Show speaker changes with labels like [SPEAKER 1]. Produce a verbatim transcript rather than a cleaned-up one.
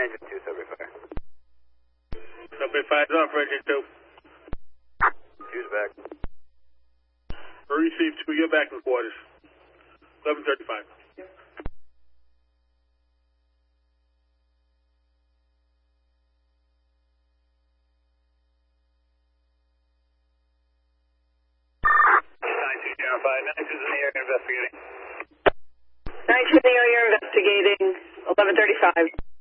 [SPEAKER 1] engine two, subway five.
[SPEAKER 2] Subway five is off, engine two.
[SPEAKER 1] Two's back.
[SPEAKER 2] Receive two, you're back in quarters. eleven thirty-five.
[SPEAKER 1] nine two zero five, nine two's in the area investigating.
[SPEAKER 3] nine two in the area investigating, eleven thirty-five.